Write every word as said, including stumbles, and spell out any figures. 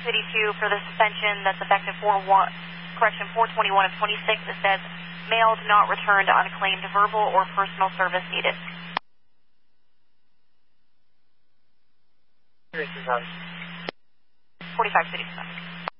two eighty-two for the suspension that's effective four one, correction, four twenty-one of twenty-six. It says, mail do not return to unclaimed verbal or personal service needed. forty-five city.